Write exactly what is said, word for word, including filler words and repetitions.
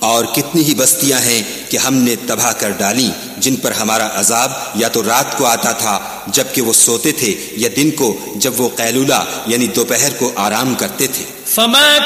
और कितनी ही बस्तियां हैं कि हमने तबाह कर डाली, जिन पर हमारा अजाब या तो रात को आता था जबकि वो सोते थे, या दिन को जब वो कैलूला यानी दोपहर को आराम करते थे।